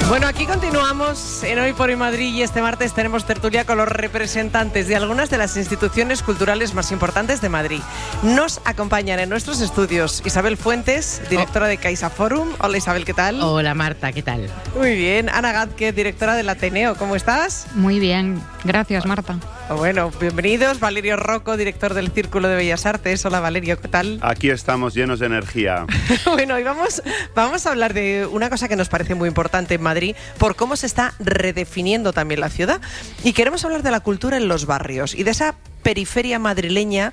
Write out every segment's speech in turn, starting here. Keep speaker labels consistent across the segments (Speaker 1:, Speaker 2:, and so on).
Speaker 1: Bueno, aquí continuamos en Hoy por Hoy Madrid y este martes tenemos tertulia con los representantes de algunas de las instituciones culturales más importantes de Madrid. Nos acompañan en nuestros estudios Isabel Fuentes, directora de CaixaForum. Hola Isabel, ¿qué tal?
Speaker 2: Hola Marta, ¿qué tal?
Speaker 1: Muy bien. Ana Gázquez, directora del Ateneo, ¿cómo estás?
Speaker 3: Muy bien, gracias Marta.
Speaker 1: Bueno, bienvenidos. Valerio Rocco, director del Círculo de Bellas Artes. Hola Valerio, ¿qué tal?
Speaker 4: Aquí estamos llenos de energía.
Speaker 1: Bueno, y vamos a hablar de una cosa que nos parece muy importante en Madrid, por cómo se está redefiniendo también la ciudad. Y queremos hablar de la cultura en los barrios y de esa periferia madrileña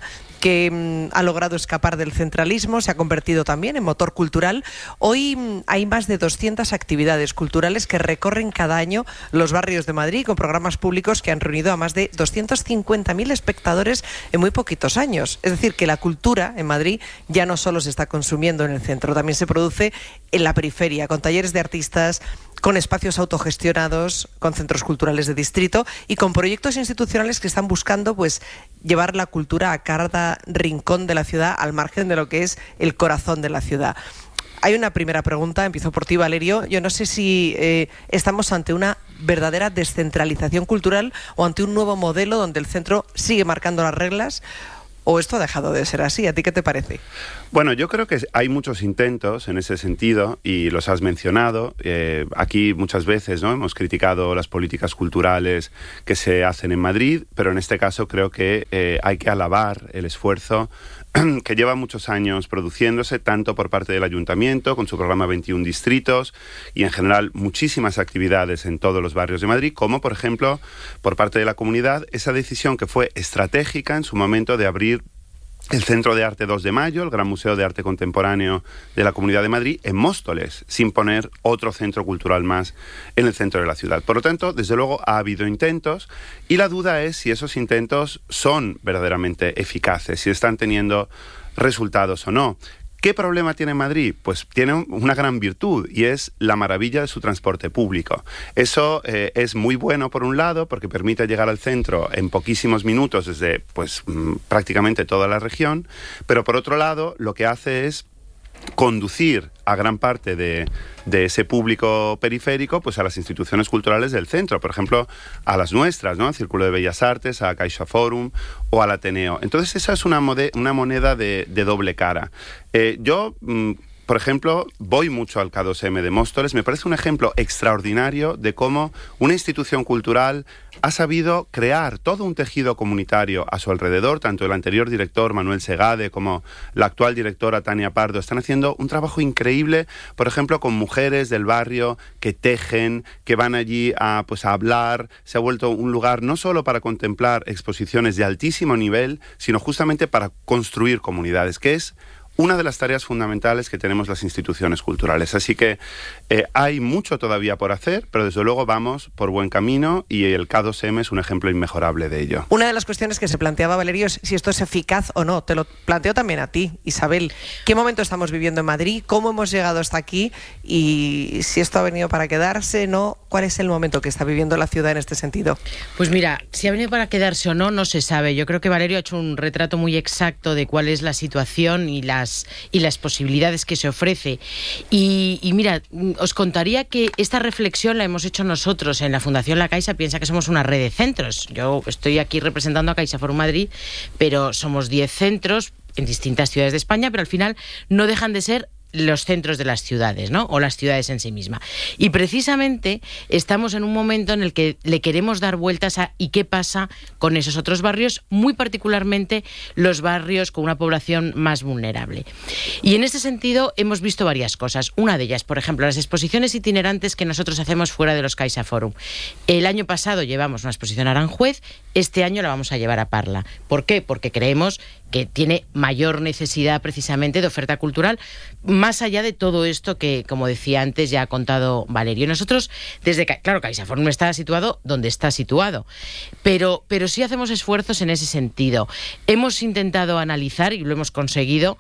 Speaker 1: que ha logrado escapar del centralismo, se ha convertido también en motor cultural. Hoy hay más de 200 actividades culturales que recorren cada año los barrios de Madrid con programas públicos que han reunido a más de 250.000 espectadores en muy poquitos años. Es decir, que la cultura en Madrid ya no solo se está consumiendo en el centro, también se produce en la periferia, con talleres de artistas, con espacios autogestionados, con centros culturales de distrito y con proyectos institucionales que están buscando pues llevar la cultura a cada rincón de la ciudad al margen de lo que es el corazón de la ciudad. Hay una primera pregunta, empiezo por ti Valerio. Yo no sé si estamos ante una verdadera descentralización cultural o ante un nuevo modelo donde el centro sigue marcando las reglas. ¿O esto ha dejado de ser así? ¿A ti qué te parece?
Speaker 4: Bueno, yo creo que hay muchos intentos en ese sentido y los has mencionado. Aquí muchas veces, ¿no?, hemos criticado las políticas culturales que se hacen en Madrid, pero en este caso creo que hay que alabar el esfuerzo que lleva muchos años produciéndose, tanto por parte del Ayuntamiento, con su programa 21 distritos, y en general muchísimas actividades en todos los barrios de Madrid, como por ejemplo, por parte de la comunidad, esa decisión que fue estratégica en su momento de abrir el Centro de Arte 2 de Mayo, el Gran Museo de Arte Contemporáneo de la Comunidad de Madrid, en Móstoles, sin poner otro centro cultural más en el centro de la ciudad. Por lo tanto, desde luego ha habido intentos y la duda es si esos intentos son verdaderamente eficaces, si están teniendo resultados o no. ¿Qué problema tiene Madrid? Pues tiene una gran virtud y es la maravilla de su transporte público. Eso es muy bueno por un lado porque permite llegar al centro en poquísimos minutos desde prácticamente toda la región, pero por otro lado lo que hace es conducir a gran parte de ese público periférico pues a las instituciones culturales del centro, por ejemplo a las nuestras, ¿no?, al Círculo de Bellas Artes, a CaixaForum o al Ateneo. Entonces esa es una moneda de doble cara. Por ejemplo, voy mucho al K2M de Móstoles. Me parece un ejemplo extraordinario de cómo una institución cultural ha sabido crear todo un tejido comunitario a su alrededor. Tanto el anterior director, Manuel Segade, como la actual directora, Tania Pardo, están haciendo un trabajo increíble, por ejemplo, con mujeres del barrio que tejen, que van allí a hablar. Se ha vuelto un lugar no solo para contemplar exposiciones de altísimo nivel, sino justamente para construir comunidades, que es una de las tareas fundamentales que tenemos las instituciones culturales. Así que hay mucho todavía por hacer, pero desde luego vamos por buen camino y el K2M es un ejemplo inmejorable de ello. Una
Speaker 1: de las cuestiones que se planteaba, Valerio, es si esto es eficaz o no. Te lo planteo también a ti, Isabel. ¿Qué momento estamos viviendo en Madrid? ¿Cómo hemos llegado hasta aquí? Y si esto ha venido para quedarse, ¿no? ¿Cuál es el momento que está viviendo la ciudad en este sentido?
Speaker 2: Pues mira, si ha venido para quedarse o no, no se sabe. Yo creo que Valerio ha hecho un retrato muy exacto de cuál es la situación y las posibilidades que se ofrece. Y mira, os contaría que esta reflexión la hemos hecho nosotros en la Fundación La Caixa. Piensa que somos una red de centros. Yo estoy aquí representando a CaixaForum Madrid, pero somos 10 centros en distintas ciudades de España, pero al final no dejan de ser los centros de las ciudades, ¿no?, o las ciudades en sí misma. Y precisamente estamos en un momento en el que le queremos dar vueltas a ¿y qué pasa con esos otros barrios?, muy particularmente los barrios con una población más vulnerable. Y en este sentido hemos visto varias cosas. Una de ellas, por ejemplo, las exposiciones itinerantes que nosotros hacemos fuera de los CaixaForum. El año pasado llevamos una exposición a Aranjuez, este año la vamos a llevar a Parla. ¿Por qué? Porque creemos que tiene mayor necesidad precisamente de oferta cultural, más allá de todo esto que, como decía antes, ya ha contado Valerio. Nosotros, claro, CaixaForum está situado donde está situado, pero sí hacemos esfuerzos en ese sentido. Hemos intentado analizar, y lo hemos conseguido,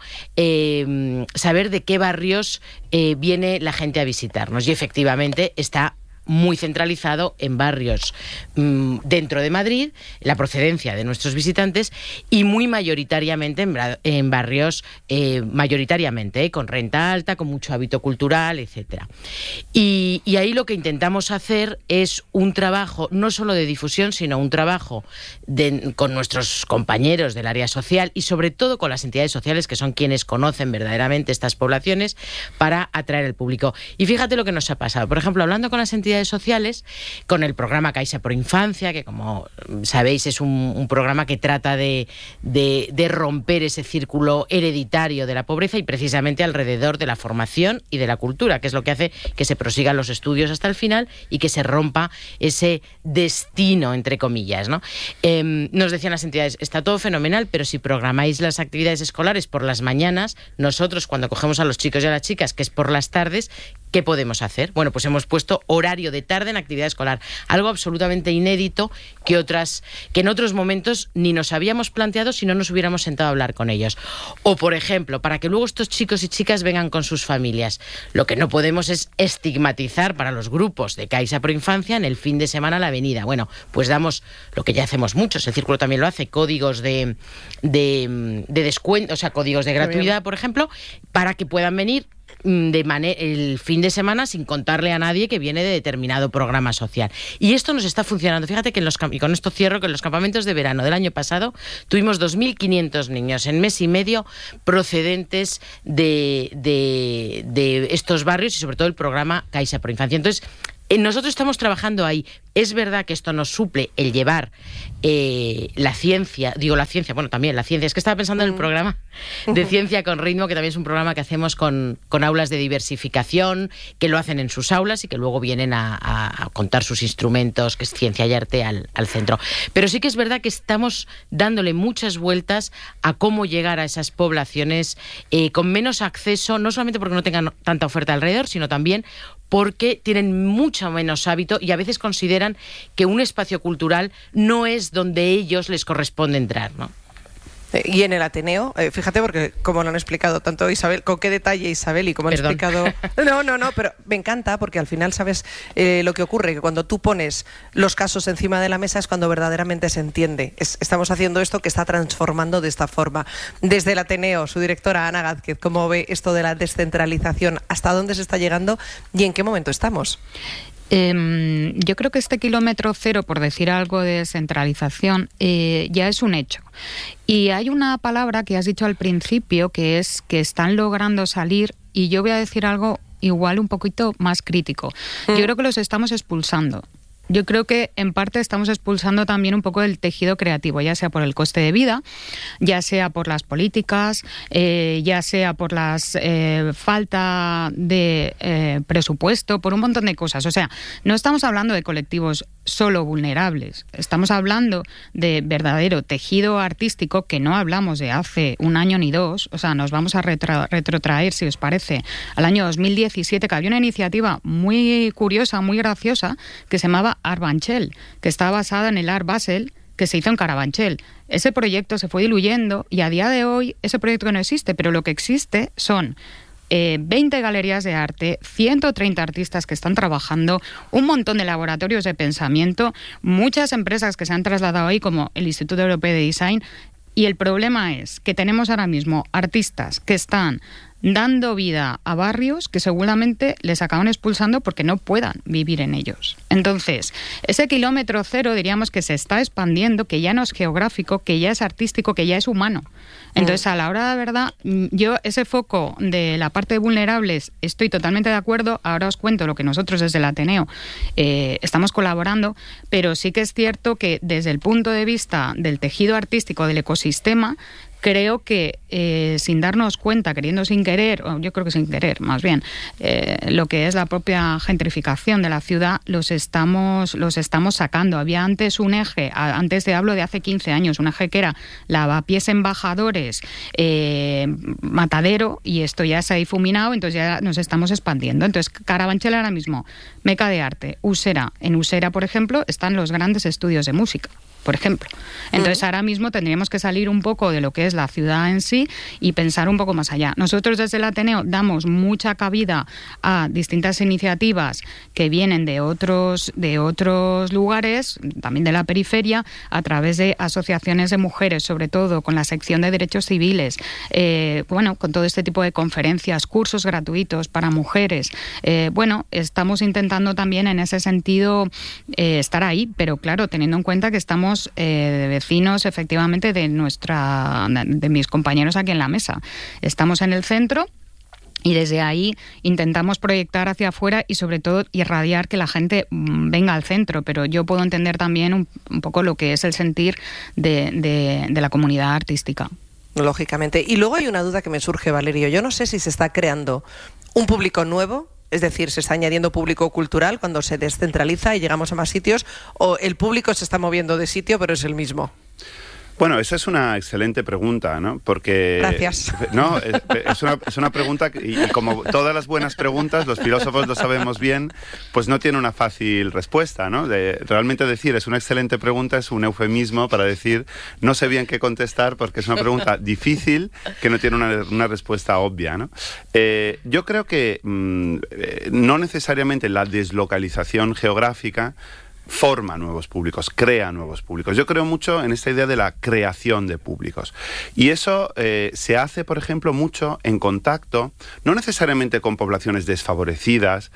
Speaker 2: saber de qué barrios viene la gente a visitarnos, y efectivamente está muy centralizado en barrios dentro de Madrid, la procedencia de nuestros visitantes, y muy mayoritariamente en barrios, mayoritariamente, con renta alta, con mucho hábito cultural, etcétera. Y ahí lo que intentamos hacer es un trabajo no solo de difusión, sino un trabajo con nuestros compañeros del área social y sobre todo con las entidades sociales, que son quienes conocen verdaderamente estas poblaciones, para atraer al público. Y fíjate lo que nos ha pasado. Por ejemplo, hablando con las entidades sociales, con el programa Caixa Pro Infancia, que como sabéis es un programa que trata de romper ese círculo hereditario de la pobreza y precisamente alrededor de la formación y de la cultura, que es lo que hace que se prosigan los estudios hasta el final y que se rompa ese destino, entre comillas, ¿no? Nos decían las entidades, está todo fenomenal, pero si programáis las actividades escolares por las mañanas, nosotros cuando cogemos a los chicos y a las chicas, que es por las tardes, ¿qué podemos hacer? Bueno, pues hemos puesto horario de tarde en actividad escolar, algo absolutamente inédito que en otros momentos ni nos habíamos planteado si no nos hubiéramos sentado a hablar con ellos. O, por ejemplo, para que luego estos chicos y chicas vengan con sus familias, lo que no podemos es estigmatizar para los grupos de Caixa Pro Infancia en el fin de semana a la avenida. Bueno, pues damos lo que ya hacemos muchos, el Círculo también lo hace, códigos de descuento, o sea, códigos de gratuidad, por ejemplo, para que puedan venir el fin de semana sin contarle a nadie que viene de determinado programa social. Y esto nos está funcionando. Fíjate que y con esto cierro, que en los campamentos de verano del año pasado tuvimos 2.500 niños en mes y medio procedentes de estos barrios y sobre todo el programa Caixa Pro Infancia. Entonces, nosotros estamos trabajando ahí. Es verdad que esto nos suple el llevar la ciencia, también la ciencia. Es que estaba pensando en el programa de Ciencia con Ritmo, que también es un programa que hacemos con aulas de diversificación, que lo hacen en sus aulas y que luego vienen a contar sus instrumentos, que es Ciencia y Arte, al centro. Pero sí que es verdad que estamos dándole muchas vueltas a cómo llegar a esas poblaciones con menos acceso, no solamente porque no tengan tanta oferta alrededor, sino también porque tienen mucho menos hábito y a veces consideran que un espacio cultural no es donde ellos les corresponde entrar, ¿no?
Speaker 1: Y en el Ateneo, fíjate, porque como lo han explicado tanto Isabel, con qué detalle Isabel y como han explicado... No, pero me encanta porque al final sabes lo que ocurre, que cuando tú pones los casos encima de la mesa es cuando verdaderamente se entiende. Estamos haciendo esto que está transformando de esta forma. Desde el Ateneo, su directora Ana Gázquez, ¿cómo ve esto de la descentralización? ¿Hasta dónde se está llegando y en qué momento estamos?
Speaker 3: Yo creo que este kilómetro cero, por decir algo de descentralización, ya es un hecho. Y hay una palabra que has dicho al principio, que es que están logrando salir, y yo voy a decir algo igual un poquito más crítico. Yo creo que los estamos expulsando. Yo creo que en parte estamos expulsando también un poco el tejido creativo, ya sea por el coste de vida, ya sea por las políticas, ya sea por la falta de presupuesto, por un montón de cosas. O sea, no estamos hablando de colectivos solo vulnerables, estamos hablando de verdadero tejido artístico, que no hablamos de hace un año ni dos. O sea, nos vamos a retrotraer, si os parece, al año 2017, que había una iniciativa muy curiosa, muy graciosa, que se llamaba Art Banchel, que está basada en el Art Basel, que se hizo en Carabanchel. Ese proyecto se fue diluyendo y a día de hoy ese proyecto no existe, pero lo que existe son 20 galerías de arte, 130 artistas que están trabajando, un montón de laboratorios de pensamiento, muchas empresas que se han trasladado ahí, como el Instituto Europeo de Design. Y el problema es que tenemos ahora mismo artistas que están dando vida a barrios que seguramente les acaban expulsando porque no puedan vivir en ellos. Entonces, ese kilómetro cero diríamos que se está expandiendo, que ya no es geográfico, que ya es artístico, que ya es humano. Entonces, a la hora de verdad, yo ese foco de la parte de vulnerables estoy totalmente de acuerdo. Ahora os cuento lo que nosotros desde el Ateneo estamos colaborando, pero sí que es cierto que desde el punto de vista del tejido artístico, del ecosistema, creo que sin darnos cuenta, queriendo sin querer, o yo creo que sin querer más bien, lo que es la propia gentrificación de la ciudad, los estamos sacando. Había antes un eje, antes hablo de hace 15 años, un eje que era Lavapiés, Embajadores, Matadero, y esto ya se ha difuminado, entonces ya nos estamos expandiendo. Entonces, Carabanchel ahora mismo, Meca de Arte, Usera. En Usera, por ejemplo, están los grandes estudios de música, por ejemplo. Entonces, ahora mismo tendríamos que salir un poco de lo que es la ciudad en sí y pensar un poco más allá. Nosotros desde el Ateneo damos mucha cabida a distintas iniciativas que vienen de otros lugares, también de la periferia, a través de asociaciones de mujeres, sobre todo con la sección de derechos civiles, con todo este tipo de conferencias, cursos gratuitos para mujeres. Estamos intentando también en ese sentido estar ahí, pero claro, teniendo en cuenta que estamos vecinos efectivamente de mis compañeros aquí en la mesa. Estamos en el centro y desde ahí intentamos proyectar hacia afuera y sobre todo irradiar que la gente venga al centro, pero yo puedo entender también un poco lo que es el sentir de la comunidad artística.
Speaker 1: Lógicamente. Y luego hay una duda que me surge, Valerio. Yo no sé si se está creando un público nuevo, es decir, se está añadiendo público cultural cuando se descentraliza y llegamos a más sitios, o el público se está moviendo de sitio pero es el mismo.
Speaker 4: Bueno, esa es una excelente pregunta, ¿no? Porque...
Speaker 1: Gracias.
Speaker 4: No, es una pregunta y como todas las buenas preguntas, los filósofos lo sabemos bien, pues no tiene una fácil respuesta, ¿no? Realmente decir es una excelente pregunta es un eufemismo para decir no sé bien qué contestar porque es una pregunta difícil que no tiene una respuesta obvia, ¿no? Yo creo que no necesariamente la deslocalización geográfica forma nuevos públicos, crea nuevos públicos. Yo creo mucho en esta idea de la creación de públicos. Y eso se hace, por ejemplo, mucho en contacto, no necesariamente con poblaciones desfavorecidas,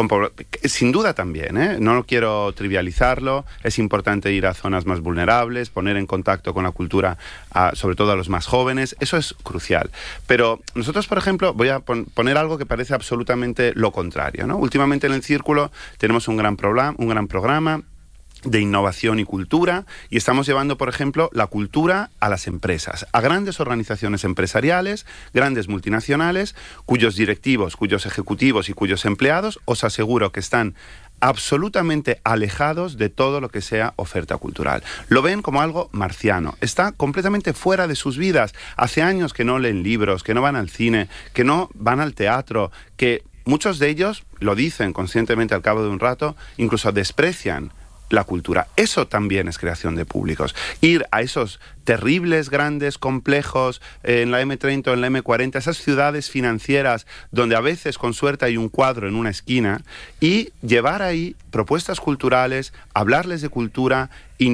Speaker 4: sin duda también, no quiero trivializarlo, es importante ir a zonas más vulnerables, poner en contacto con la cultura, sobre todo a los más jóvenes, eso es crucial. Pero nosotros, por ejemplo, voy a poner algo que parece absolutamente lo contrario, ¿no? Últimamente en el Círculo tenemos un gran programa de innovación y cultura, y estamos llevando, por ejemplo, la cultura a las empresas, a grandes organizaciones empresariales, grandes multinacionales, cuyos directivos, cuyos ejecutivos y cuyos empleados, os aseguro que están absolutamente alejados de todo lo que sea oferta cultural. Lo ven como algo marciano, está completamente fuera de sus vidas. Hace años que no leen libros, que no van al cine, que no van al teatro, que muchos de ellos lo dicen conscientemente al cabo de un rato, incluso desprecian la cultura. Eso también es creación de públicos. Ir a esos terribles, grandes, complejos, en la M30 o en la M40, esas ciudades financieras donde a veces con suerte hay un cuadro en una esquina, y llevar ahí propuestas culturales, hablarles de cultura,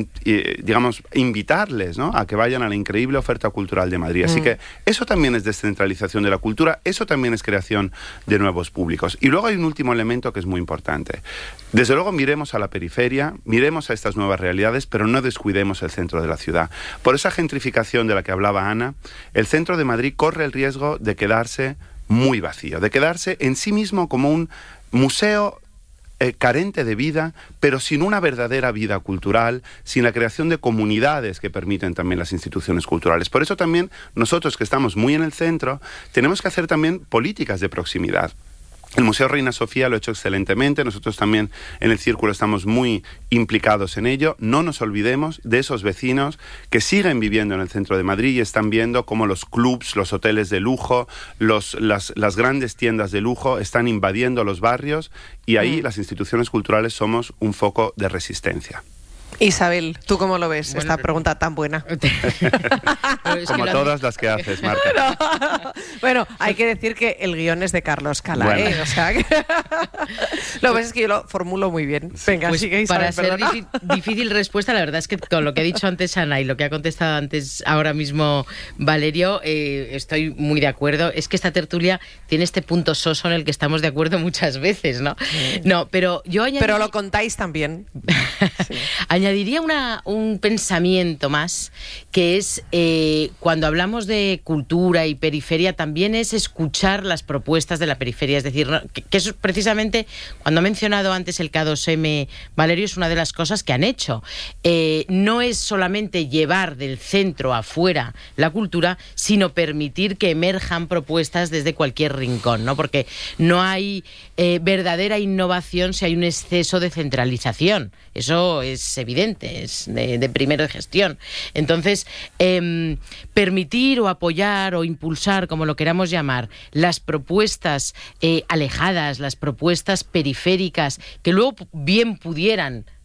Speaker 4: invitarles, ¿no?, a que vayan a la increíble oferta cultural de Madrid. Así que eso también es descentralización de la cultura, eso también es creación de nuevos públicos. Y luego hay un último elemento que es muy importante. Desde luego miremos a la periferia, miremos a estas nuevas realidades, pero no descuidemos el centro de la ciudad. Por esa gentrificación de la que hablaba Ana, el centro de Madrid corre el riesgo de quedarse muy vacío, de quedarse en sí mismo como un museo carente de vida, pero sin una verdadera vida cultural, sin la creación de comunidades que permiten también las instituciones culturales. Por eso también nosotros, que estamos muy en el centro, tenemos que hacer también políticas de proximidad. El Museo Reina Sofía lo ha hecho excelentemente, nosotros también en el Círculo estamos muy implicados en ello. No nos olvidemos de esos vecinos que siguen viviendo en el centro de Madrid y están viendo cómo los clubs, los hoteles de lujo, las grandes tiendas de lujo están invadiendo los barrios, y ahí las instituciones culturales somos un foco de resistencia.
Speaker 1: Isabel, ¿tú cómo lo ves? Esta pregunta tan buena.
Speaker 4: Como todas las que haces, Marta.
Speaker 1: No. Bueno, hay que decir que el guión es de Carlos Cala,
Speaker 4: bueno.
Speaker 1: O sea que... Lo que pasa es que yo lo formulo muy bien. Venga,
Speaker 2: pues
Speaker 1: sigue, Isabel,
Speaker 2: para ser difícil respuesta, la verdad es que con lo que ha dicho antes Ana y lo que ha contestado antes ahora mismo Valerio, estoy muy de acuerdo. Es que esta tertulia tiene este punto soso en el que estamos de acuerdo muchas veces, ¿no? No, pero yo añadiría...
Speaker 1: Pero lo contáis también. Sí.
Speaker 2: Añadiría un pensamiento más, que es cuando hablamos de cultura y periferia, también es escuchar las propuestas de la periferia. Es decir, ¿no? que eso precisamente, cuando ha mencionado antes el K2M, Valerio, es una de las cosas que han hecho. No es solamente llevar del centro afuera la cultura, sino permitir que emerjan propuestas desde cualquier rincón, ¿no? Porque no hay verdadera innovación si hay un exceso de centralización. Eso es evidente, es de primero de gestión. Entonces, permitir o apoyar o impulsar, como lo queramos llamar, las propuestas alejadas, las propuestas periféricas, que luego bien pudieran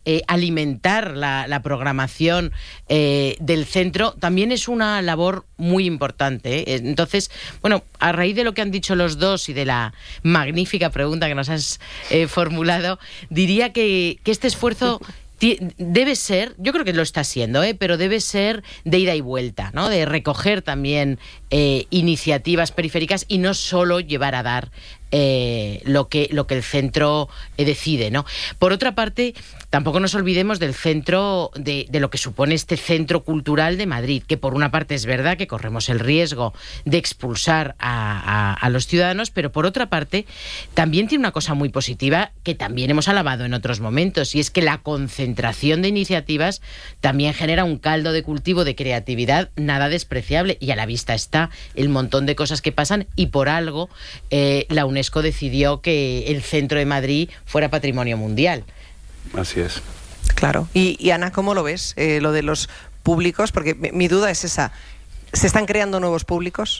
Speaker 2: alimentar la programación del centro, también es una labor muy importante. Entonces, bueno, a raíz de lo que han dicho los dos y de la magnífica pregunta que nos has formulado, diría que este esfuerzo debe ser, yo creo que lo está siendo, pero debe ser de ida y vuelta, ¿no? De recoger también iniciativas periféricas y no solo llevar a dar lo que el centro decide, ¿no? Por otra parte, tampoco nos olvidemos del centro, de lo que supone este centro cultural de Madrid, que por una parte es verdad que corremos el riesgo de expulsar a los ciudadanos, pero por otra parte también tiene una cosa muy positiva que también hemos alabado en otros momentos, y es que la concentración de iniciativas también genera un caldo de cultivo de creatividad nada despreciable, y a la vista está el montón de cosas que pasan, y por algo la UNESCO decidió que el centro de Madrid fuera patrimonio mundial.
Speaker 4: Así es.
Speaker 1: Claro. Y Ana, ¿cómo lo ves? Lo de los públicos, porque mi duda es esa. ¿Se están creando nuevos públicos?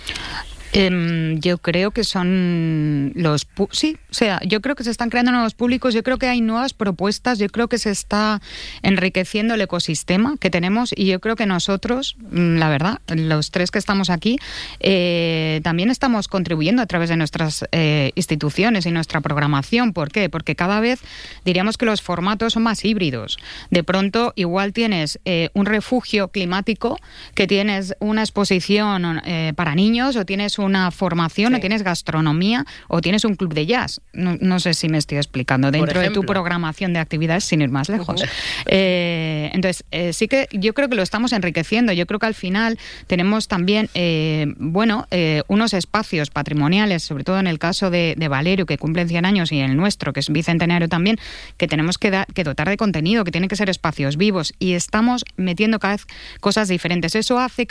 Speaker 3: Yo creo que son los... Sí, o sea, yo creo que se están creando nuevos públicos, yo creo que hay nuevas propuestas, yo creo que se está enriqueciendo el ecosistema que tenemos, y yo creo que nosotros, la verdad, los tres que estamos aquí, también estamos contribuyendo a través de nuestras instituciones y nuestra programación. ¿Por qué? Porque cada vez diríamos que los formatos son más híbridos. De pronto, igual tienes un refugio climático, que tienes una exposición para niños, o tienes una formación,
Speaker 1: sí,
Speaker 3: o tienes gastronomía, o tienes un club de jazz. No sé si me estoy explicando. Dentro de tu programación de actividades, sin ir más lejos. Entonces, sí que yo creo que lo estamos enriqueciendo. Yo creo que al final tenemos también, unos espacios patrimoniales, sobre todo en el caso de Valerio, que cumplen 100 años, y el nuestro, que es bicentenario también, que tenemos que dotar de contenido, que tienen que ser espacios vivos, y estamos metiendo cada vez cosas diferentes. Eso hace